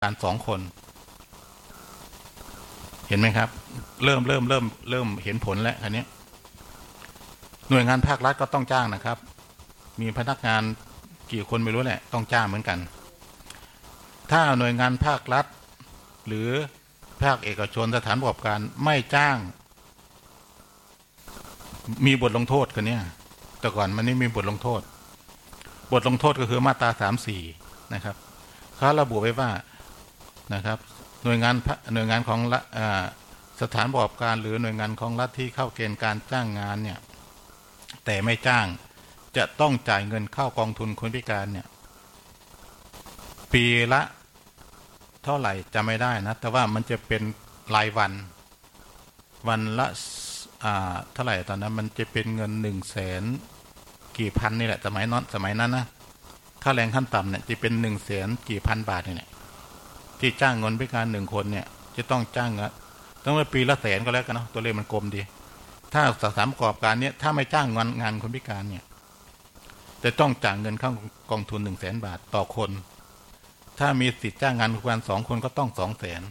การ2 คนเห็นไหมครับเริ่มเห็นผลแล้วอันนี้หน่วยงานภาครัฐก็ต้องจ้างนะครับมีพนักงานกี่คนไม่รู้แหละต้องจ้างเหมือนกันถ้าหน่วยงานภาครัฐหรือภาคเอกชนสถานประกอบการไม่จ้างมีบทลงโทษกันเนี่ยแต่ก่อนมันนี่มีบทลงโทษก็คือมาตรา34นะครับเขาระบุไว้ว่านะครับหน่วยงานของสถานประกอบการหรือหน่วยงานของรัฐที่เข้าเกณฑ์การจ้างงานเนี่ยแต่ไม่จ้างจะต้องจ่ายเงินเข้ากองทุนคนพิการเนี่ยปีละเท่าไหร่จะไม่ได้นะแต่ว่ามันจะเป็นรายวันละเท่าไหร่ตอนนั้นมันจะเป็นเงิน100,000กี่พันนี่แหละสมัยนั้นนะค่าแรงขั้นต่ำเนี่ยจะเป็น100,000กี่พันบาทเนี่ยที่จ้างเงินพิการ1 คนเนี่ยจะต้องจ้างต้องเป็นปีละ100,000ก็แล้วกันเนาะตัวเลขมันกลมดีถ้าสถานประกอบการเนี่ยถ้าไม่จ้างงานคนพิการเนี่ยจะต้องจ่ายเงินเข้ากองทุน100,000 บาทต่อคนถ้ามีสิทธิ์จ้างงานคนพิการ2 คนก็ต้อง200,000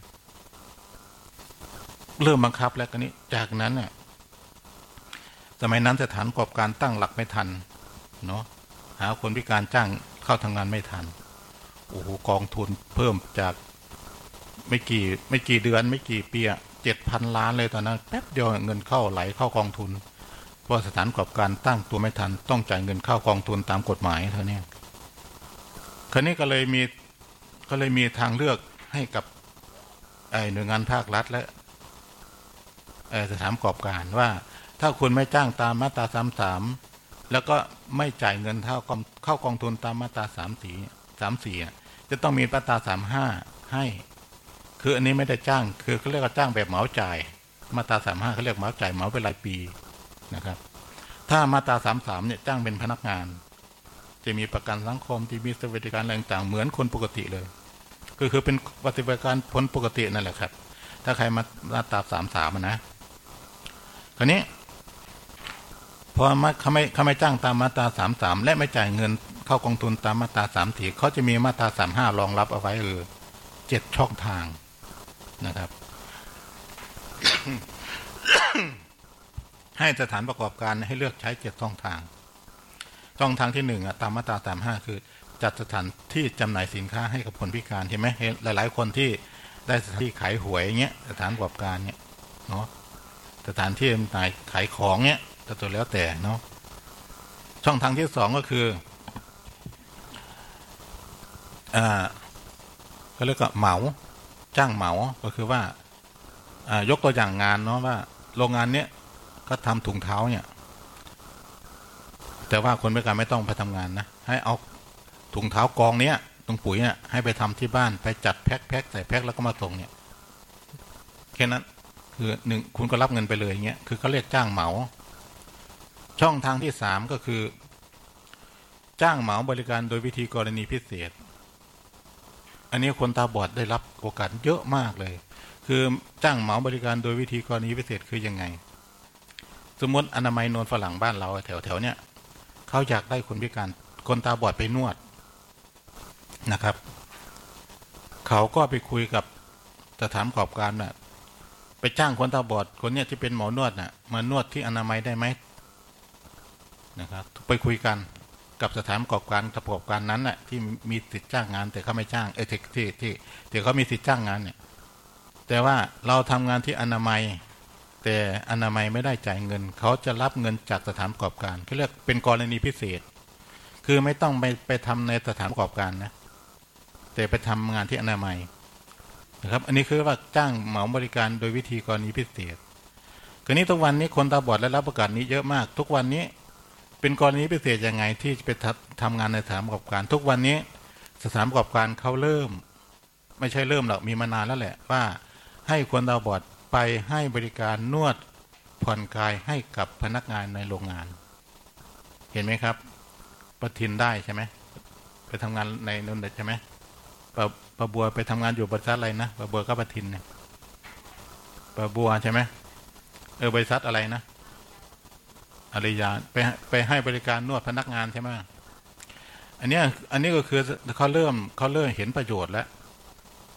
เริ่มบังคับแล้วกันนี้จากนั้นเนี่ยสมัยนั้นสถานประกอบการตั้งหลักไม่ทันเนาะหาคนพิการจ้างเข้าทำงานไม่ทันโอ้โหกองทุนเพิ่มจากไม่กี่เดือนไม่กี่ปี7,000 ล้านเลยตอนนั้นแป๊บเดียวเงินเข้าไหลเข้ากองทุนเพราะสถานประกอบการตั้งตัวไม่ทันต้องจ่ายเงินเข้ากองทุนตามกฎหมายเท่านี้คราวนี้ก็เลยมีทางเลือกให้กับหน่วยงานภาครัฐและสถานประกอบการว่าถ้าคุณไม่จ้างตามมาตรา33แล้วก็ไม่จ่ายเงินเข้ากองทุนตามมาตรา34จะต้องมีมาตรา35ให้คืออันนี้ไม่ได้จ้างคือเขาเรียกว่าจ้างแบบเหมาจ่ายมาตรา35เขาเรียกเหมาจ่ายเหมาเป็นรายปีนะครับถ้ามาตรา33เนี่ยจ้างเป็นพนักงานจะมีประกันสังคมที่มีสวัสดิการอะไรต่างๆเหมือนคนปกติเลยก็คือเป็นสวัสดิการคนปกตินั่นแหละครับถ้าใครมาตรา33นะคราวนี้พอเขาไม่จ้างตามมาตรา33และไม่จ่ายเงินเข้ากองทุนตามมาตรา34เขาจะมีมาตรา35รองรับเอาไว้7 ช่องทางนะครับ ให้สถานประกอบการให้เลือกใช้7 ช่องทางที่1ตามมาตรา35คือจัดสถานที่จำหน่ายสินค้าให้กับคนพิการเห็นไหมหลายๆคนที่ได้สถานที่ขายหวยเงี้ยสถานประกอบการเนี้ยเนาะสถานที่จำหน่ายขายของเนี้ยตัวแล้วแต่เนาะช่องทางที่2ก็คือก็เรียกว่าเหมาจ้างเหมาก็คือว่ายกตัวอย่างงานเนาะว่าโรงงานเนี้ยก็ทำถุงเท้าเนี่ยแต่ว่าคนพิการไม่ต้องไปทำงานนะให้เอาถุงเท้ากองเนี้ยตรงปุ๋ยเนี่ยให้ไปทำที่บ้านไปจัดแพ็คใส่แพ็คแล้วก็มาส่งเนี่ยแค่นั้นคือ1คุณก็รับเงินไปเลยเงี้ยคือเขาเรียกจ้างเหมาช่องทางที่3ก็คือจ้างเหมาบริการโดยวิธีกรณีพิเศษอันนี้คนตาบอดได้รับโอกาสเยอะมากเลยคือจ้างเหมาบริการโดยวิธีกรณีพิเศษคือยังไงสมมติอนามัยโนนฝรั่งบ้านเราแถวเนี่ยเขาอยากได้คนพิการคนตาบอดไปนวดนะครับเขาก็ไปคุยกับสถานประกอบการนะไปจ้างคนตาบอดคนเนี้ยที่เป็นหมอนวดน่ะมานวดที่อนามัยได้ไหมนะครับไปคุยกันกับสถานประกอบการนั้นน่ะที่มีสิทธิ์จ้างงานแต่เขาไม่จ้างที่เขามีสิทธิ์จ้างงานเนี่ยแต่ว่าเราทำงานที่อนามัยแต่อนามัยไม่ได้จ่ายเงินเขาจะรับเงินจากสถานประกอบการเขาเรียกเป็นกรณีพิเศษคือไม่ต้องไปทำในสถานประกอบการนะแต่ไปทำงานที่อนามัยนะครับอันนี้คือว่าจ้างเหมาบริการโดยวิธีกรณีพิเศษคราวนี้ทุกวันนี้คนตาบอดและรับประกันนี้เยอะมากทุกวันนี้เป็นกรณีพิเศษยังไงที่จะไปทำงานในสถานประกอบการทุกวันนี้สถานประกอบการเขาเริ่มไม่ใช่เริ่มหรอกมีมานานแล้วแหละว่าให้คนตาบอดไปให้บริการนวดผ่อนคลายให้กับพนักงานในโรงงานเห็นไหมครับประทินได้ใช่ไหมไปทำงานในนนท์ใช่ไหมประบัวไปทำงานอยู่บริษัทอะไรนะประบัวก็ประทินเนี่ยประบัวใช่ไหมบริษัทอะไรนะอริยาไปให้บริการนวดพนักงานใช่ไหมอันนี้ก็คือเขาเริ่มเห็นประโยชน์แล้ว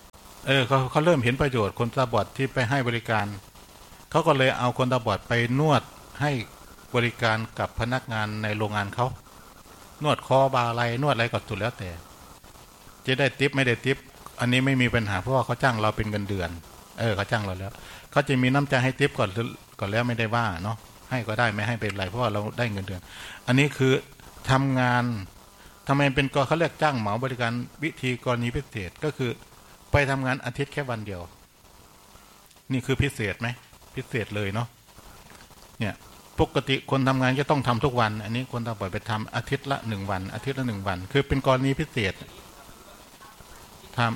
เขาเริ่มเห็นประโยชน์คนตาบอดที่ไปให้บริการเขาก็เลยเอาคนตาบอดไปนวดให้บริการกับพนักงานในโรงงานเขานวดคอบาไหลนวดอะไรก็สุดแล้วแต่จะได้ทิปไม่ได้ทิปอันนี้ไม่มีปัญหาเพราะว่าเขาจ้างเราเป็นเงินเดือนเขาจ้างเราแล้วเขาจะมีน้ำใจให้ทิปก่อนแล้วไม่ได้ว่าเนาะให้ก็ได้ไม่ให้เป็นไรเพราะว่าเราได้เงินเดือนอันนี้คือทำงานทำไมเป็นก็เขาเรียกจ้างเหมาบริการวิธีกรณีพิเศษก็คือไปทำงานอาทิตย์แค่วันเดียวนี่คือพิเศษไหมพิเศษเลยเนาะเนี่ยปกติคนทำงานจะต้องทำทุกวันอันนี้คนตาบอดไปทำอาทิตย์ละ1 วันอาทิตย์ละ1 วันคือเป็นกรณีพิเศษทำ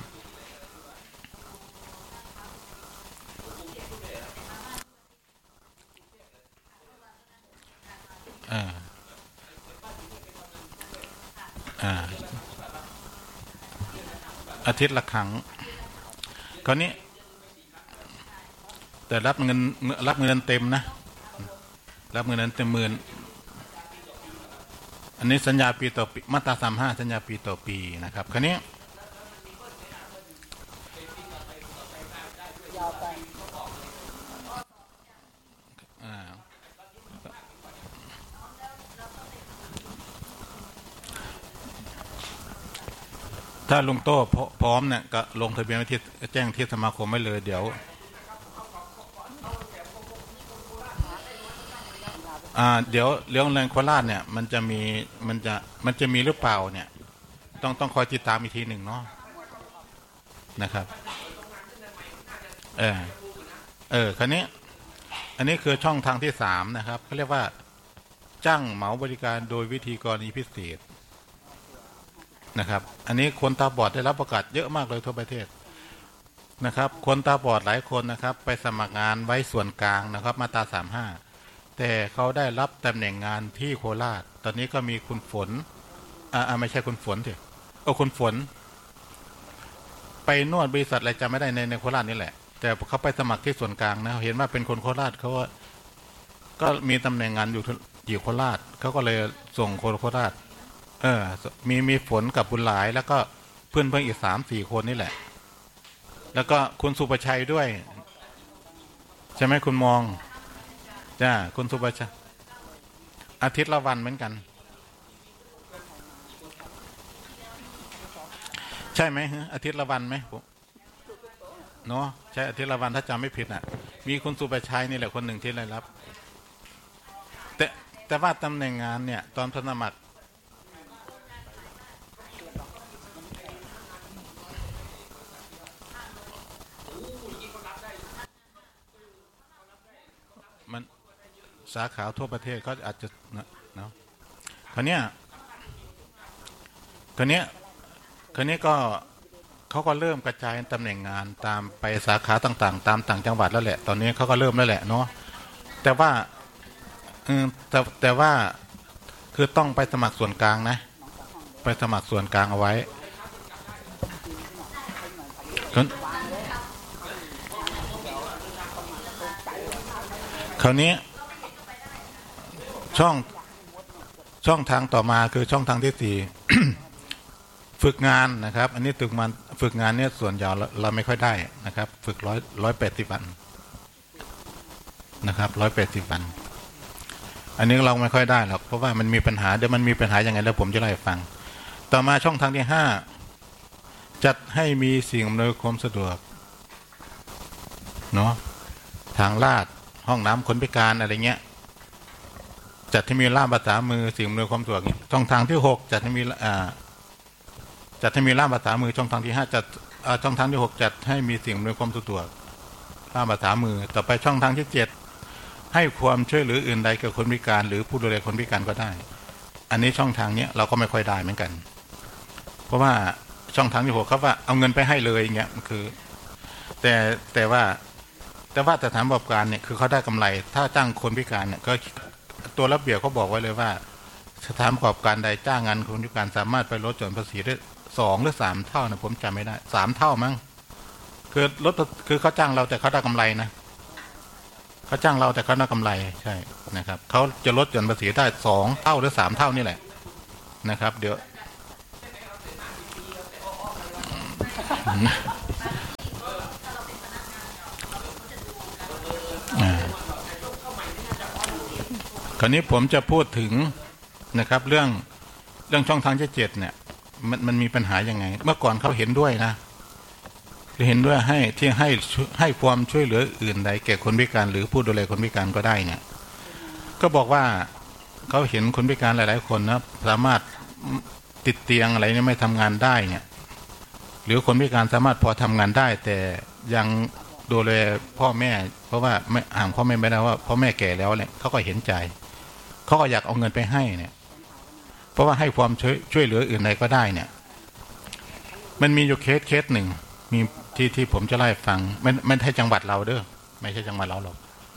อาทิตย์ละครั้งคราวนี้แต่รับเงินเต็มนะรับเงินเต็ม10,000อันนี้สัญญาปีต่อปีมาตรา35สัญญาปีต่อปีนะครับคราวนี้ถ้าลุงโต้พร้อมเนี่ยก็ลงทะเบียนไว้ที่แจ้งที่สมาคมไว้เลยเดี๋ยวเรื่องแรงโคราชเนี่ยมันจะมีหรือเปล่าเนี่ยต้องคอยติดตามอีกทีหนึ่งเนาะนะครับคราวนี้อันนี้คือช่องทางที่3นะครับเขาเรียกว่าจ้างเหมาบริการโดยวิธีกรณีพิเศษนะครับอันนี้คนตาบอดได้รับประกาศเยอะมากเลยทั่วประเทศนะครับคนตาบอดหลายคนนะครับไปสมัครงานไว้ส่วนกลางนะครับมาตรา35แต่เขาได้รับตำแหน่งงานที่โคราชตอนนี้ก็มีคุณฝนไม่ใช่คุณฝนสิคุณฝนไปนวดบริษัทอะไรจำไม่ได้ในโคราชนี่แหละแต่เขาไปสมัครที่ส่วนกลางนะเห็นว่าเป็นคนโคราชเขาก็มีตำแหน่งงานอยู่โคราชเขาก็เลยส่งคนโคราชมีฝนกับบุญหลายแล้วก็เพื่อนอีก3-4 คนนี่แหละแล้วก็คุณสุประชัยด้วยใช่ไหมคุณมองจ้าคุณสุประชัยอาทิตย์ละวันเหมือนกันใช่ไหมอาทิตย์ละวันไหมเนาะใช่อาทิตย์ละวันถ้าจำไม่ผิดมีคุณสุประชัยนี่แหละคนหนึ่งที่ได้รับแต่ว่าตำแหน่งงานเนี่ยตอนสมัครมันสาขาทั่วประเทศก็อาจจะเนาะคราวนี้ก็เขาก็เริ่มกระจายตำแหน่งงานตามไปสาขาต่างๆตามต่างจังหวัดแล้วแหละตอนนี้เขาก็เริ่มแล้วแหละเนาะแต่ว่าคือต้องไปสมัครส่วนกลางนะไปสมัครส่วนกลางเอาไว้คราวนี้ช่องทางต่อมาคือช่องทางที่4 ฝึกงานนะครับอันนี้ฝึกงานเนี่ยส่วนยาวเราไม่ค่อยได้นะครับฝึก180 วันนะครับ180 วันอันนี้เราไม่ค่อยได้หรอกเพราะว่ามันมีปัญหาเดี๋ยวมันมีปัญหายังไงแล้วผมจะเล่าให้ฟังต่อมาช่องทางที่5จัดให้มีสิ่งอำนวยความสะดวกเนาะทางลาดห้องน้ำคนพิการอะไรเงี้ยจัดให้มีล่ามภาษามือสิ่งอำนวยความสะดวกเนี่ยช่องทางที่6จัดให้มีล่ามภาษามือช่องทางที่5จัดช่องทางที่6จัดให้มีสิ่งอำนวยความสะดวกล่ามภาษามือต่อไปช่องทางที่7ให้ความช่วยเหลืออื่นใดแก่คนพิการหรือผู้ดูแลคนพิการก็ได้อันนี้ช่องทางเนี้ยเราก็ไม่ค่อยได้เหมือนกันเพราะว่าช่องทางที่6ครับว่าเอาเงินไปให้เลยอย่างเงี้ยมันคือแต่ว่าสถานประกอบการเนี่ยคือเขาได้กำไรถ้าจ้างคนพิการเนี่ยก็ตัวระเบียบเขาบอกไว้เลยว่าสถานประกอบการใดจ้างงานคนพิการสามารถไปลดหย่อนภาษีได้2 หรือ 3 เท่านะผมจำไม่ได้3 เท่ามั้งคือเขาจ้างเราแต่เขาได้กำไรนะเขาจ้างเราแต่เขาได้กำไรใช่นะครับเขาจะลดหย่อนภาษีได้2 เท่าหรือ 3 เท่านี่แหละนะครับเดี๋ยวคราวนี้ผมจะพูดถึงนะครับเรื่องช่องทางที่7เนี่ยมันมีปัญหายังไงเมื่อก่อนเขาเห็นด้วยนะเห็นด้วยให้ความช่วยเหลืออื่นใดแก่คนพิการหรือผู้ดูแลคนพิการก็ได้เนี่ยก็บอกว่าเขาเห็นคนพิการหลายๆคนนะสามารถติดเตียงอะไรเนี่ยไม่ทำงานได้เนี่ยหรือคนพิการสามารถพอทำงานได้แต่ยังดูแลพ่อแม่เพราะว่าไม่ห่างพ่อแม่ไม่ได้ว่าพ่อแม่แก่แล้วเนี่ยเขาก็เห็นใจเขาก็อยากเอาเงินไปให้เนี่ยเพราะว่าให้ความช่วยเหลืออื่นใดก็ได้เนี่ยมันมีอยู่เคสหนึ่งมีที่ผมจะเล่าให้ฟังไม่ใช่จังหวัดเราเด้อไม่ใช่จังหวัดเราหรอก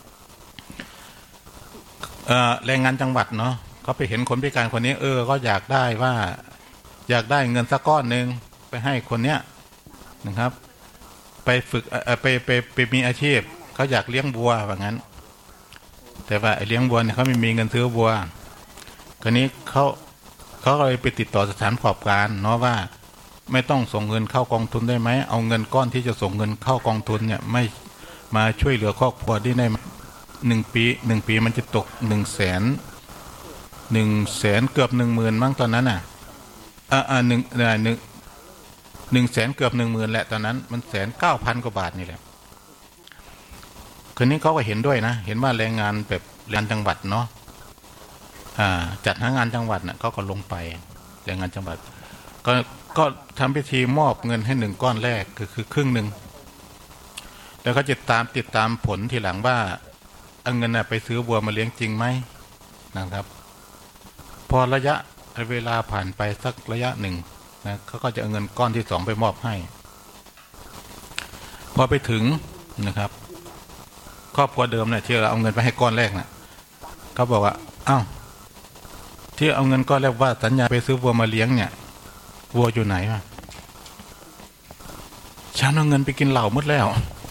แรงงานจังหวัดเนาะเขาไปเห็นคนพิการคนนี้ก็อยากได้ว่าอยากได้เงินสักก้อนหนึ่งไปให้คนเนี้ยนะครับไปฝึกไปมีอาชีพเขาอยากเลี้ยงวัวว่างั้นแต่ว่าเลี้ยงวัวเนี่ยเขาไม่มีเงินซื้อวัวคนนี้เขาเลยไปติดต่อสถานประกอบการเนาะว่าไม่ต้องส่งเงินเข้ากองทุนได้ไหมเอาเงินก้อนที่จะส่งเงินเข้ากองทุนเนี่ยไม่มาช่วยเหลือครอบครัวได้ไหม1 ปีมันจะตก100,000เกือบ10,000มั้งตอนนั้นน่ะ100,000เกือบ10,000แหละตอนนั้นมัน109,000 กว่าบาทนี่แหละคืนนี้เขาก็เห็นด้วยนะเห็นว่าแรงงานแบบแรงงานจังหวัดเนาะจัดหางานจังหวัดน่ะเขาก็ลงไปแรงงานจังหวัดก็ทำพิธีมอบเงินให้1 ก้อนแรกคือครึ่งหนึ่งแล้วก็ติดตามผลทีหลังว่าเอาเงินไปซื้อวัวมาเลี้ยงจริงไหมนะครับพอระยะเวลาผ่านไปสักระยะหนึ่งนะเขาก็จะเอาเงินก้อนที่2ไปมอบให้พอไปถึงนะครับครอบครัวเดิมเนี่ยที่เอาเงินไปให้ก้อนแรกน่ะเขาบอกว่าอ้าวที่เอาเงินก้อนแรกว่าสัญญาไปซื้อวัวมาเลี้ยงเนี่ยวัวอยู่ไหนวะฉันเอาเงินไปกินเหล้าหมดแล้ว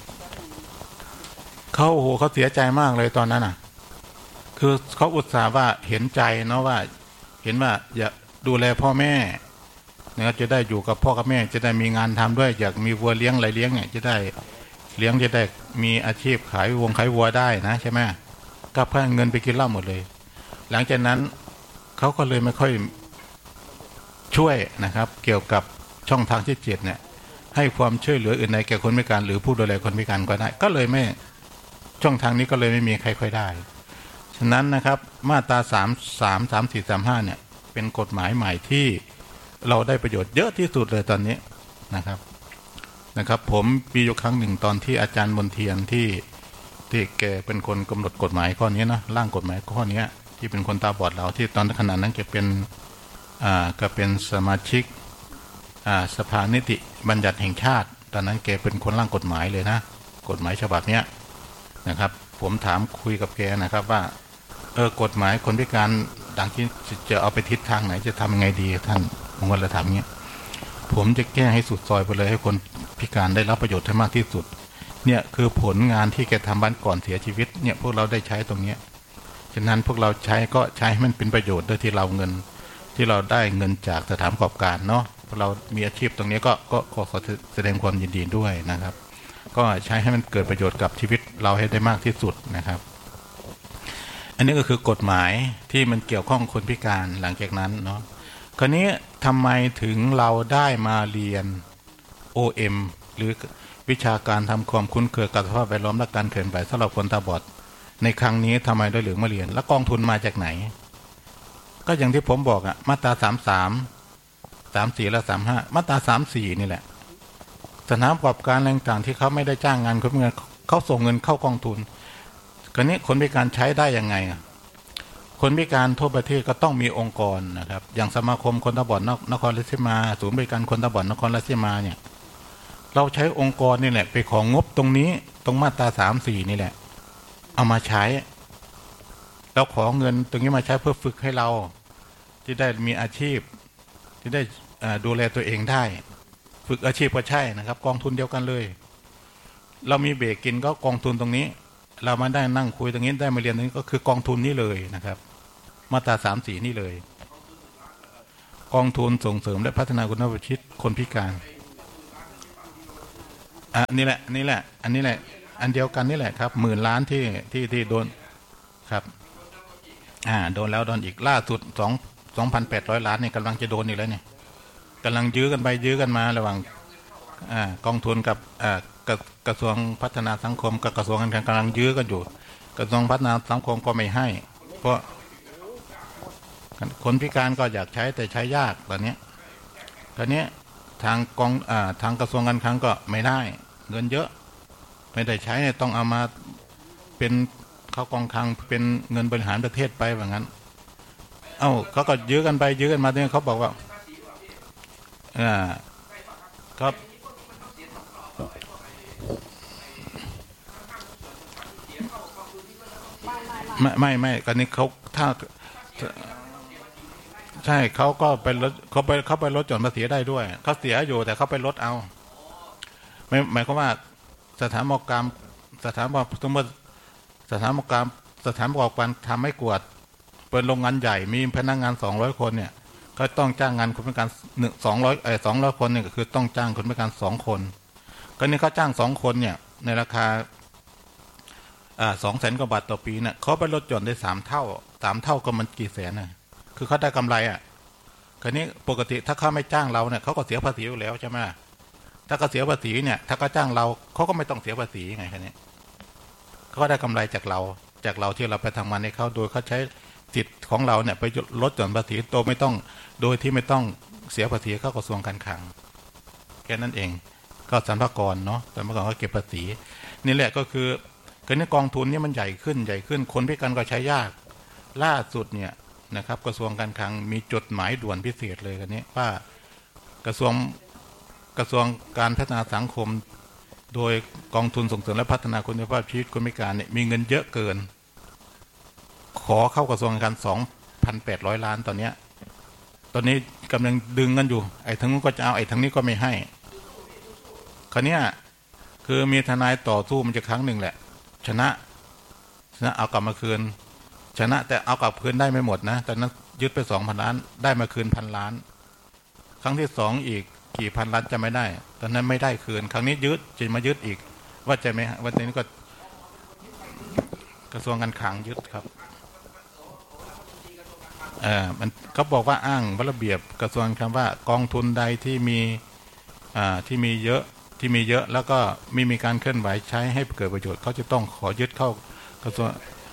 เขาเสียใจมากเลยตอนนั้นน่ะคือเขาอุตส่าห์ว่าเห็นใจเนาะว่าเห็นว่าอยากดูแลพ่อแม่นะครับจะได้อยู่กับพ่อกับแม่จะได้มีงานทำด้วยอยากมีวัวเลี้ยงอะไรเลี้ยงเนี่ยจะได้เลี้ยงจะได้มีอาชีพขายวัวได้นะใช่ไหมก็เพื่อเงินไปกินเหล้าหมดเลยหลังจากนั้นเขาก็เลยไม่ค่อยช่วยนะครับเกี่ยวกับช่องทางที่7เนี่ยให้ความช่วยเหลืออื่นใดแก่คนพิการหรือผู้ดูแลคนพิการก็ได้ก็เลยไม่ช่องทางนี้ก็เลยไม่มีใครค่อยได้ฉะนั้นนะครับมาตรา3435เนี่ยเป็นกฎหมายใหม่ที่เราได้ประโยชน์เยอะที่สุดเลยตอนนี้นะครับผมมีอยู่ครั้งหนึ่งตอนที่อาจารย์มนเทียนที่แกเป็นคนกำหนดกฎหมายข้อนี้นะร่างกฎหมายข้อนี้ที่เป็นคนตาบอดเราที่ตอนขณะนั้นแกเป็นก็เป็นสมาชิกสภานิติบัญญัติแห่งชาติตอนนั้นแกเป็นคนร่างกฎหมายเลยนะกฎหมายฉบับนี้นะครับผมถามคุยกับแกนะครับว่ากฎหมายคนพิการดังที่จะเอาไปทิศทางไหนจะทำยังไงดีท่านผมก็เลยถามเงี้ยผมจะแก้ให้สุดซอยไปเลยให้คนพิการได้รับประโยชน์ให้มากที่สุดเนี่ยคือผลงานที่แกทำบ้านก่อนเสียชีวิตเนี่ยพวกเราได้ใช้ตรงเนี้ยฉะนั้นพวกเราใช้ก็ใช้ให้มันเป็นประโยชน์โดยที่เราเงินที่เราได้เงินจากสถานประกอบการเนาะเรามีอาชีพตรงนี้ก็ขอแสดงความยินดีด้วยนะครับก็ใช้ให้มันเกิดประโยชน์กับชีวิตเราให้ได้มากที่สุดนะครับอันนี้ก็คือกฎหมายที่มันเกี่ยวข้องคนพิการหลังจากนั้นเนาะคราวนี้ทำไมถึงเราได้มาเรียน OM หรือวิชาการทำความคุ้นเคยกับสภาพแวดล้อมและการเคลื่อนไหวสำหรับคนตาบอดในครั้งนี้ทำไมได้เหลืองมาเรียนและกองทุนมาจากไหนก็อย่างที่ผมบอกมาตรา33 34และ35มาตรา34นี่แหละสถานประกอบการต่างๆที่เขาไม่ได้จ้างงานเขาส่งเงินเข้ากองทุนคราวนี้คนพิการใช้ได้ยังไงคนพิการทั่วประเทศก็ต้องมีองค์กรนะครับอย่างสมาคมคนตาบอดนครราชสีมาศูนย์บริการคนตาบอดนครราชสีมาเนี่ยเราใช้องค์กรนี่แหละไปของงบตรงนี้ตรงมาตรา34นี่แหละเอามาใช้เราขอเงินตรงนี้มาใช้เพื่อฝึกให้เราที่ได้มีอาชีพที่ได้ดูแลตัวเองได้ฝึกอาชีพก็ใช่นะครับกองทุนเดียวกันเลยเรามีเบรกกินก็กองทุนตรงนี้เรามาได้นั่งคุยตรงนี้ได้มาเรียนตรงนี้ก็คือกองทุนนี้เลยนะครับมาตรา34นี่เลยกองทุนส่งเสริมและพัฒนาคุณภาพชีวิตคนพิการนี่แหละอันนี้แหละอันเดียวกันนี่แหละครับ10,000 ล้านที่โดนครับโดนแล้วโดนอีกล่าสุด2,800 ล้านเนี่ยกำลังจะโดนอีกแล้วเนี่ยกำลังยื้อกันไปยื้อกันมาระหว่างกองทุนกับกระทรวงพัฒนาสังคมกับกระทรวงการคลังกำลังยื้อกันอยู่กระทรวงพัฒนาสังคมก็ไม่ให้เพราะคนพิการก็อยากใช้แต่ใช้ยากตอนนี้ทางกระทรวงการคลังก็ไม่ได้เงินเยอะไม่ได้ใช้ต้องเอามาเป็นเข้ากองคลังเป็นเงินบริหารประเทศไปแบบนั้นเขาก็ยื้อกันไปยื้อกันมาเนี่ยเขาบอกว่าครับไม่กันนี้ถ้าใช่เขาก็ไปลดเขาไปลดหย่อนภาษีได้ด้วยเขาเสียอยู่แต่เขาไปลดเอาไม่หมายความว่าสถานประกอบการสถานประกอบการทำให้กวดเปิดโรงงานใหญ่มีพนักงาน200 คนเนี่ยก็ต้องจ้างงานคนพิการ200 คนเนี่ยก็คือต้องจ้างคนพิการ2 คนก็นี่เขาจ้าง2 คนเนี่ยในราคา200,000 กว่าบาทต่อปีเนี่ยเขาไปลดหย่อนได้3 เท่าก็มันกี่แสนน่ะคือเขาได้กำไรคราวนี้ปกติถ้าเขาไม่จ้างเราเนี่ยเขาก็เสียภาษีอยู่แล้วใช่ไหมถ้าเขาเสียภาษีเนี่ยถ้าเขาจ้างเราเขาก็ไม่ต้องเสียภาษีไงคราวนี้เขาก็ได้กำไรจากเราที่เราไปทำงานให้เขาโดยเขาใช้สิทธิ์ของเราเนี่ยไปลดหย่อนภาษีโดยที่ไม่ต้องเสียภาษีเข้ากระทรวงการคลังแค่นั้นเองก็สรรพากรเนาะสรรพากรก็เก็บภาษีนี่แหละก็คือกองทุนนี่มันใหญ่ขึ้นคนพิการก็ใช้ยากล่าสุดเนี่ยนะครับกระทรวงการคลังมีจดหมายด่วนพิเศษเลยกันนี้ว่ากระทรวงการพัฒนาสังคมโดยกองทุนส่งเสริมและพัฒนาคุณภาพชีวิตคนพิการเนี่ยมีเงินเยอะเกินขอเข้ากระทรวงการ 2,800 ล้านตอนนี้กำลังดึงกันอยู่ไอ้ทั้งนู้นก็จะเอาไอ้ทั้งนี้ก็ไม่ให้คราวนี้คือมีทนายต่อสู้มันจะครั้งหนึ่งแหละชนะเอากลับมาคืนชนะแต่เอากลับคืนได้ไม่หมดนะตอนนั้นยึดไป 2,000 ล้านได้มาคืน 1,000 ล้านครั้งที่2อีกกี่พันล้านจะไม่ได้ตอนนั้นไม่ได้คืนครั้งนี้จะมายึดอีกว่าจะไม่วันนี้ก็กระทรวงการคลังยึดครับมันเขาบอกว่าอ้างระเบียบกระทรวงคำว่ากองทุนใดที่มีเยอะแล้วก็มีการเคลื่อนไหวใช้ให้เกิดประโยชน์เขาจะต้องขอยึดเข้ากระทรวง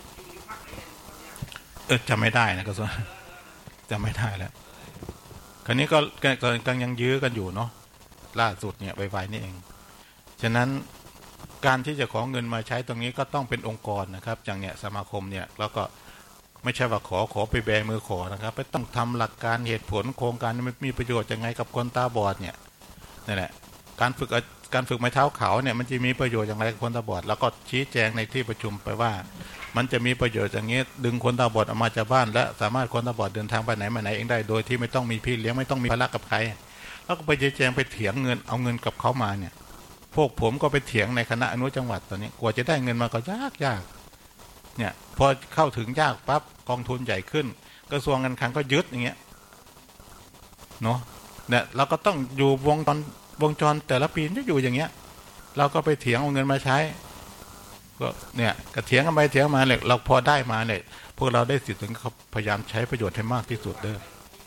จะไม่ได้นะกระทรวงจะไม่ได้แล้วคราวนี้ก็ยังยื้อกันอยู่เนาะล่าสุดเนี่ยไวๆนี่เองฉะนั้นการที่จะขอเงินมาใช้ตรงนี้ก็ต้องเป็นองค์กรนะครับอย่างเนี่ยสมาคมเนี่ยแล้วก็ไม่ใช่ว่าขอไปแบมือขอนะครับไปต้องทำหลักการเหตุผลโครงการมันมีประโยชน์ยังไงกับคนตาบอดเนี่ยนั่นแหละการฝึกไม้เท้าเขาเนี่ยมันจะมีประโยชน์อย่างไรกับคนตาบอดแล้วก็ชี้แจงในที่ประชุมไปว่ามันจะมีประโยชน์อย่างนี้ดึงคนตาบอดออกมาจากบ้านและสามารถคนตาบอดเดินทางไปไหนมาไหนเองได้โดยที่ไม่ต้องมีพี่เลี้ยงไม่ต้องมีภาระกับใครแล้วก็ไปชี้แจงไปเถียงเงินเอาเงินกับเขามาเนี่ยพวกผมก็ไปเถียงในคณะอนุจังหวัดตอนนี้กว่าจะได้เงินมาก็ยากเนี่ยพอเข้าถึงยากปั๊บกองทุนใหญ่ขึ้นกระทรวงการคลังก็ยึดอย่างเงี้ยเนาะเนี่ยเราก็ต้องอยู่วงจรแต่ละปีจะอยู่อย่างเงี้ยเราก็ไปเถียงเอาเงินมาใช้ก็เนี่ยกระเถียงกันไปเถียงมาเลยเราพอได้มาเนี่ยพวกเราได้สิทธิ์ถึงเขาพยายามใช้ประโยชน์ให้มากที่สุดเด้อ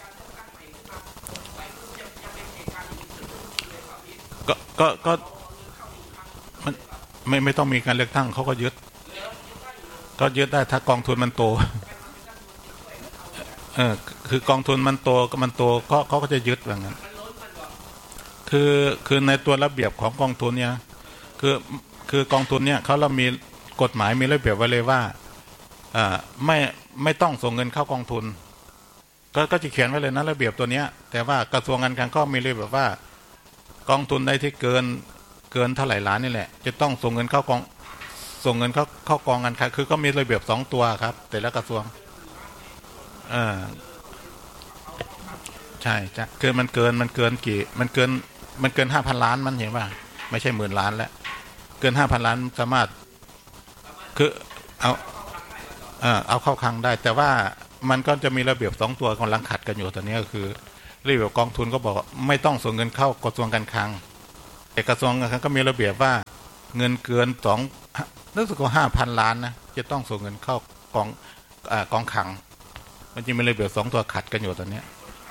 ก็มันไม่ต้องมีการเลือกตั้งเขาก็ยึดได้ถ้ากองทุนมันโตคือกองทุนมันโตเขาก็จะยึดแบบนั้นคือในตัวระเบียบของกองทุนเนี่ยคือกองทุนเนี่ยเขาเรามีกฎหมายมีระเบียบไว้เลยว่าไม่ต้องส่งเงินเข้ากองทุนก็จะเขียนไว้เลยนะระเบียบตัวเนี้ยแต่ว่ากระทรวงการคลังก็มีระเบียบว่ากองทุนใดที่เกินเท่าไหร่ล้านนี่แหละจะต้องส่งเงินเข้ากองการคลังคือก็มีระเบียบ2 ตัวครับแต่ละกระทรวงใช่จ้ะคือมันเกิน5,000 ล้านมันเห็นป่ะไม่ใช่10,000 ล้านแล้วเกิน5,000 ล้านสามารถคือเอาเข้าคลังได้แต่ว่ามันก็จะมีระเบียบ2 ตัวกำลังขัดกันอยู่ตอนนี้ก็คือระเบียบกองทุนก็บอกไม่ต้องส่งเงินเข้ากระทรวงการคลังแต่กระทรวงการคลังก็มีระเบียบว่าเงินเกินรู้สึกว่า5,000 ล้านนะจะต้องส่งเงินเข้ากองคลังมันจะมีระเบียบ2ตัวขัดกันอยู่ตอนนี้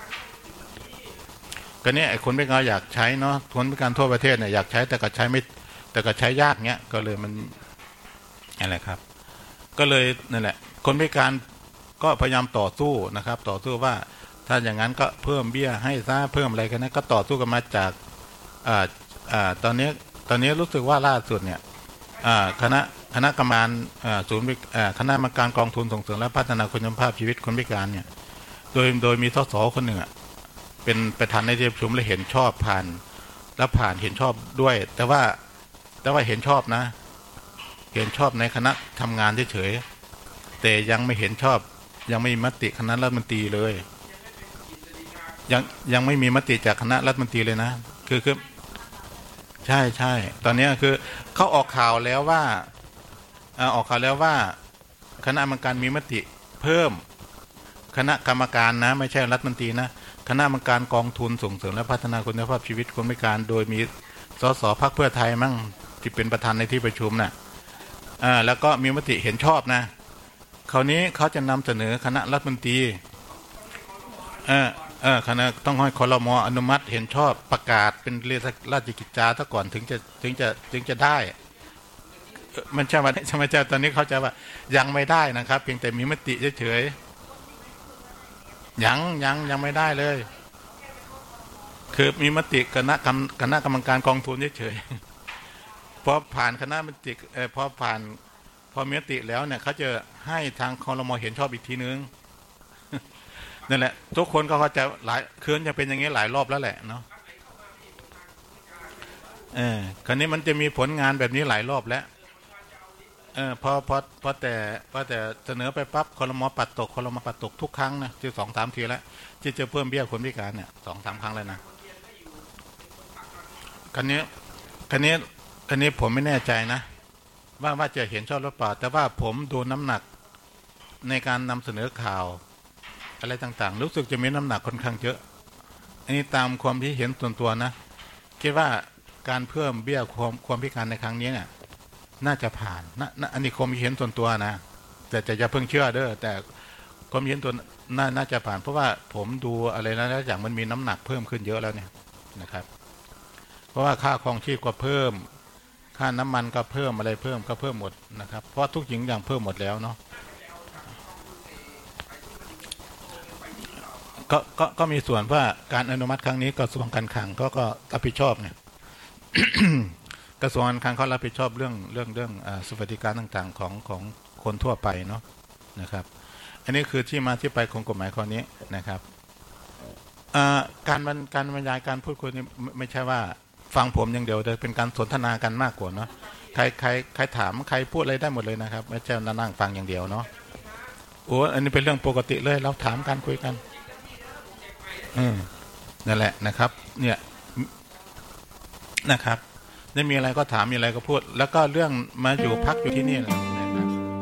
ก็เนี่ยไอ้คนพิการอยากใช้เนาะคนพิการทั่วประเทศเนี่ยอยากใช้แต่ก็ใช้ไม่แต่ก็ใช้ยากเงี้ยก็เลยมันอะไรครับก็เลยนั่นแหละคนพิการก็พยายามต่อสู้นะครับต่อสู้ว่าถ้าอย่างนั้นก็เพิ่มเบี้ยให้ซะเพิ่มอะไรกันนะก็ต่อสู้กันมาจากตอนนี้รู้สึกว่าล่าสุดเนี่ยคณะกรรมการศูนย์คณะกรรมการกองทุนส่งเสริมและพัฒนาคุณภาพชีวิตคนพิการเนี่ยโดยมีสสคนหนึ่งเป็นประธานในที่ประชุมและเห็นชอบผ่านแล้วผ่านเห็นชอบด้วยแต่ว่าเห็นชอบนะเห็นชอบในคณะทำงานเฉยๆแต่ยังไม่เห็นชอบยังไม่มีมติคณะรัฐมนตรีเลยยังไม่มีมติจากคณะรัฐมนตรีเลยนะคือใช่ตอนนี้คือเขาออกข่าวแล้วว่าคณะกรรมการมีมติเพิ่มคณะกรรมการนะไม่ใช่รัฐมนตรีนะคณะกรรมการกองทุนส่งเสริมและพัฒนาคุณภาพชีวิตคนพิการโดยมีสสพรรคเพื่อไทยมั่งที่เป็นประธานในที่ประชุมน่ะแล้วก็มีมติเห็นชอบนะคราวนี้เขาจะนำเสนอคณะรัฐมนตรีคณะต้องให้ครม.อนุมัติเห็นชอบประกาศเป็นราชกิจจาซะก่อนถึงจะได้มันใช่ไหมตอนนี้เขาจะว่ายังไม่ได้นะครับเพียงแต่มีมติเฉยๆยังไม่ได้เลยคือมีมติคณะกรรมการกองทุนเฉยๆพอผ่านคณะมติพอมีมติแล้วเนี่ยเขาจะให้ทางครม.เห็นชอบอีกทีนึงนั่นแหละทุกคนก็เข้าใจหลายคืนจะเป็นอย่างนี้หลายรอบแล้วแหละเนาะคราวนี้มันจะมีผลงานแบบนี้หลายรอบแล้วพอแต่เสนอไปปั๊บครม.ปัดตกทุกครั้งนะที่2-3 ทีแล้วที่จะเพิ่มเบี้ยคนพิการเนี่ย2-3 ครั้งแล้วนะคราวนี้ผมไม่แน่ใจนะว่าจะเห็นชอบหรือเปล่าแต่ว่าผมดูน้ำหนักในการนำเสนอข่าวอะไรต่างๆรู้สึกจะมีน้ำหนักค่อนข้างเยอะอันนี้ตามความที่เห็นส่วนตัวนะคิดว่าการเพิ่มเบี้ยความพิการในครั้งนี้เนี่ยน่าจะผ่านอันนี้ความเห็นส่วนตัวนะแต่จะเพิ่งเชื่อเด้อแต่ความเห็นตัวน่าจะผ่านเพราะว่าผมดูอะไรแล้วอย่างมันมีน้ำหนักเพิ่มขึ้นเยอะแล้วเนี่ยนะครับเพราะว่าค่าครองชีพก็เพิ่มค่าน้ำมันก็เพิ่มอะไรเพิ่มก็เพิ่มหมดนะครับเพราะทุกอย่างเพิ่มหมดแล้วเนาะก็มีส่วนว่าการอนุมัติครั้งนี้กระทรวงการคลังก็รับผิดชอบเนี่ย กระทรวงการคลังเขารับผิดชอบเรื่องสวัสดิการต่างๆของคนทั่วไปเนาะนะครับอันนี้คือที่มาที่ไปของกฎหมายข้อนี้นะครับการบรรยายการพูดคุยนี่ไม่ใช่ว่าฟังผมอย่างเดียวแต่เป็นการสนทนากันมากกว่าเนาะใครถามใครพูดอะไรได้หมดเลยนะครับไม่ใช่นั่งฟังอย่างเดียวเนาะโอ้อันนี้เป็นเรื่องปกติเลยเราถามกันคุยกันนั่นแหละนะครับเนี่ยนะครับไม่มีอะไรก็ถามมีอะไรก็พูดแล้วก็เรื่องมาอยู่พักอยู่ที่นี่